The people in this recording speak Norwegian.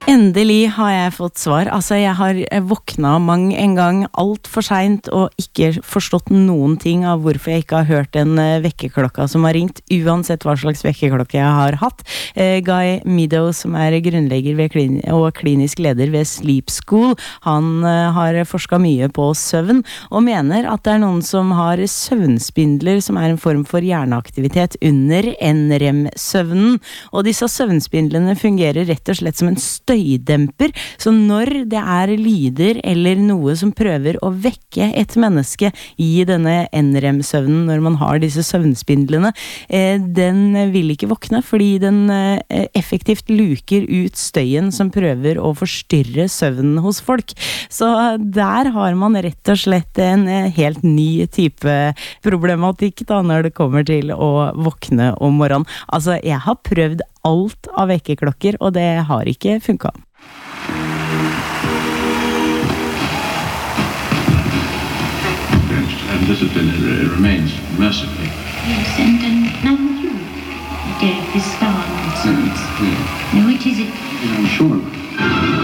Endelig har jeg fått svar. Altså, jeg har våkna en gang alt for sent og ikke forstått noen ting av hvorfor jeg ikke har hørt den vekkerklokka som har ringt, uansett hva slags vekkerklokke jeg har hatt. Guy Meadows, som grunnlegger ved og klinisk leder ved Sleep School, han har forsket mye på søvn og mener at det noen som har søvnspindler, som en form for hjerneaktivitet under NREM-søvnen. Og disse søvnspindlene fungerer rett og slett som en støydemper, så når det lyder eller noe som prøver å vekke et menneske i denne NREM-søvnen, når man har disse søvnspindlene, den vil ikke våkne, fordi den effektivt luker ut støyen som prøver å forstyrre søvnen hos folk. Så der har man rett og slett en helt ny type problematikk da, når det kommer til å våkne om morgenen. Altså, jeg har prøvd alt av vekkerklokker, og det har ikke funket. And discipline remains massively. Yes, and now you, Derek, this star nonsense. Now, which is it? Yeah, I'm sure.